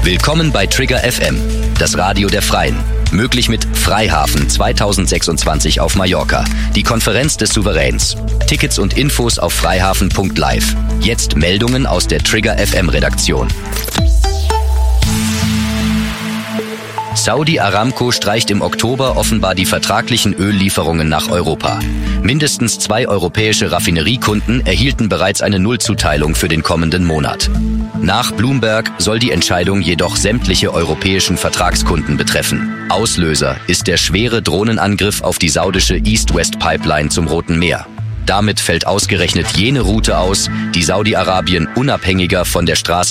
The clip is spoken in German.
Willkommen bei Trigger FM, das Radio der Freien. Möglich mit Freihafen 2026 auf Mallorca, die Konferenz des Souveräns. Tickets und Infos auf freihafen.live. Jetzt Meldungen aus der Trigger FM Redaktion. Saudi Aramco streicht im Oktober offenbar die vertraglichen Öllieferungen nach Europa. Mindestens 2 europäische Raffineriekunden erhielten bereits eine Nullzuteilung für den kommenden Monat. Nach Bloomberg soll die Entscheidung jedoch sämtliche europäischen Vertragskunden betreffen. Auslöser ist der schwere Drohnenangriff auf die saudische East-West-Pipeline zum Roten Meer. Damit fällt ausgerechnet jene Route aus, die Saudi-Arabien unabhängiger von der Straße